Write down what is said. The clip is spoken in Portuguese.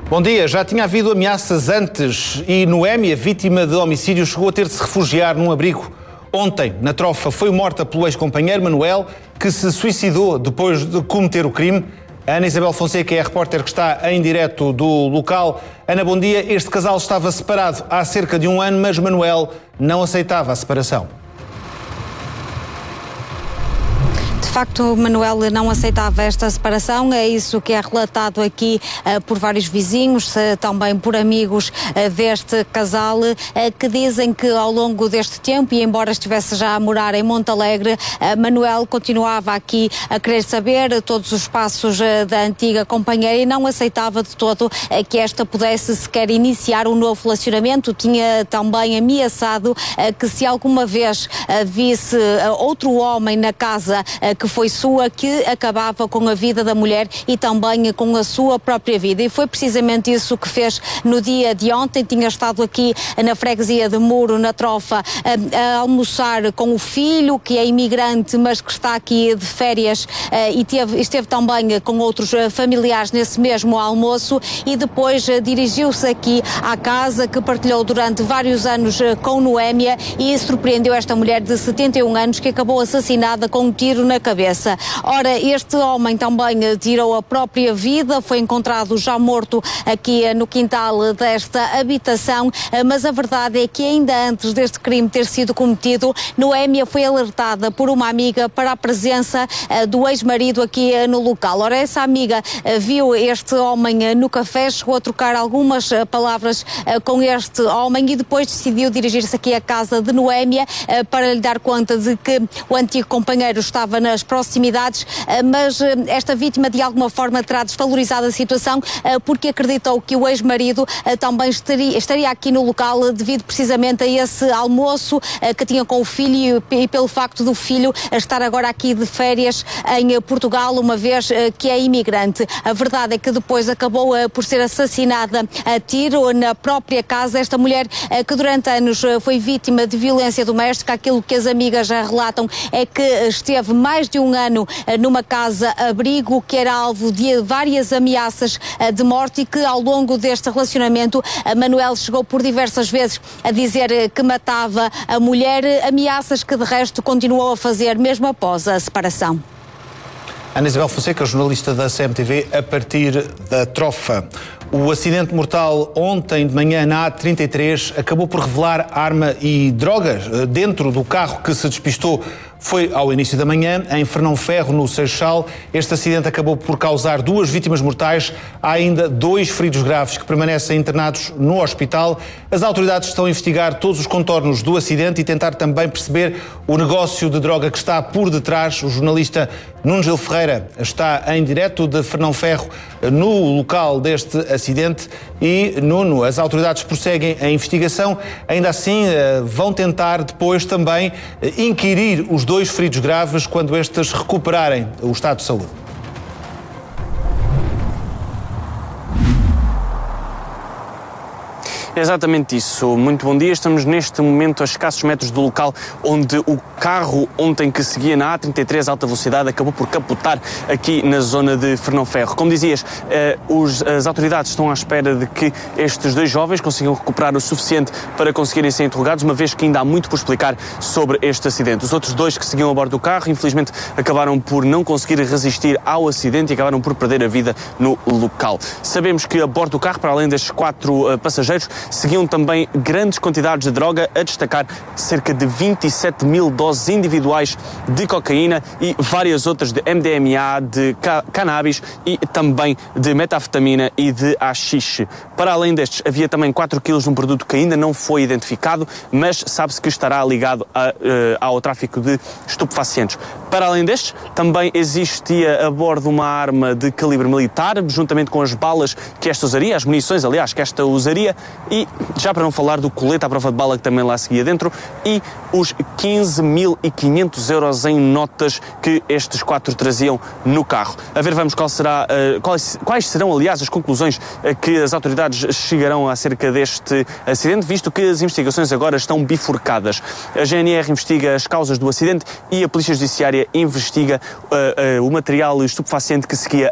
Bom dia. Já tinha havido ameaças antes e Noémia, vítima de homicídio, chegou a ter de se refugiar num abrigo. Ontem, na Trofa, foi morta pelo ex-companheiro Manuel, que se suicidou depois de cometer o crime. A Ana Isabel Fonseca é a repórter que está em direto do local. Ana, bom dia. Este casal estava separado há cerca de um ano, mas Manuel não aceitava a separação. De facto, Manuel não aceitava esta separação, é isso que é relatado aqui por vários vizinhos, também por amigos deste casal, que dizem que ao longo deste tempo, e embora estivesse já a morar em Montalegre, Manuel continuava aqui a querer saber todos os passos da antiga companheira e não aceitava de todo que esta pudesse sequer iniciar um novo relacionamento. Tinha também ameaçado que se alguma vez visse outro homem na casa que foi sua, que acabava com a vida da mulher e também com a sua própria vida. E foi precisamente isso que fez no dia de ontem. Tinha estado aqui na freguesia de Muro, na Trofa, a almoçar com o filho, que é imigrante, mas que está aqui de férias, e esteve também com outros familiares nesse mesmo almoço, e depois dirigiu-se aqui à casa que partilhou durante vários anos com Noémia e surpreendeu esta mulher de 71 anos que acabou assassinada com um tiro na cabeça. Ora, este homem também tirou a própria vida, foi encontrado já morto aqui no quintal desta habitação, mas a verdade é que ainda antes deste crime ter sido cometido, Noémia foi alertada por uma amiga para a presença do ex-marido aqui no local. Ora, essa amiga viu este homem no café, chegou a trocar algumas palavras com este homem e depois decidiu dirigir-se aqui à casa de Noémia para lhe dar conta de que o antigo companheiro estava nas proximidades, mas esta vítima de alguma forma terá desvalorizado a situação porque acreditou que o ex-marido também estaria aqui no local devido precisamente a esse almoço que tinha com o filho e pelo facto do filho estar agora aqui de férias em Portugal, uma vez que é imigrante. A verdade é que depois acabou por ser assassinada a tiro na própria casa. Esta mulher que durante anos foi vítima de violência doméstica, aquilo que as amigas já relatam é que esteve mais de um ano numa casa-abrigo que era alvo de várias ameaças de morte e que ao longo deste relacionamento Manuel chegou por diversas vezes a dizer que matava a mulher, ameaças que de resto continuou a fazer mesmo após a separação. Ana Isabel Fonseca, jornalista da CMTV, a partir da Trofa. O acidente mortal ontem de manhã na A33 acabou por revelar arma e drogas dentro do carro que se despistou. Foi ao início da manhã, em Fernão Ferro, no Seixal. Este acidente acabou por causar 2 vítimas mortais. Há ainda 2 feridos graves que permanecem internados no hospital. As autoridades estão a investigar todos os contornos do acidente e tentar também perceber o negócio de droga que está por detrás. O jornalista Nuno Gil Ferreira está em direto de Fernão Ferro, no local deste acidente. E, Nuno, as autoridades prosseguem a investigação. Ainda assim, vão tentar depois também inquirir os 2 feridos graves quando estes recuperarem o estado de saúde. Exatamente isso. Muito bom dia. Estamos neste momento a escassos metros do local onde o carro ontem que seguia na A33 alta velocidade acabou por capotar aqui na zona de Fernão Ferro. Como dizias, as autoridades estão à espera de que estes 2 jovens consigam recuperar o suficiente para conseguirem ser interrogados, uma vez que ainda há muito por explicar sobre este acidente. Os outros 2 que seguiam a bordo do carro, infelizmente, acabaram por não conseguir resistir ao acidente e acabaram por perder a vida no local. Sabemos que a bordo do carro, para além destes 4 passageiros, seguiam também grandes quantidades de droga, a destacar cerca de 27 mil doses individuais de cocaína e várias outras de MDMA, de cannabis e também de metafetamina e de haxixe. Para além destes, havia também 4 quilos de um produto que ainda não foi identificado, mas sabe-se que estará ligado ao tráfico de estupefacientes. Para além destes, também existia a bordo uma arma de calibre militar, juntamente com as balas que esta usaria, as munições, aliás, que esta usaria, e já para não falar do colete à prova de bala que também lá seguia dentro, e os 15.500 euros em notas que estes 4 traziam no carro. A ver, vamos quais serão, aliás, as conclusões a que as autoridades chegarão acerca deste acidente, visto que as investigações agora estão bifurcadas. A GNR investiga as causas do acidente e a Polícia Judiciária investiga o material estupefaciente que seguia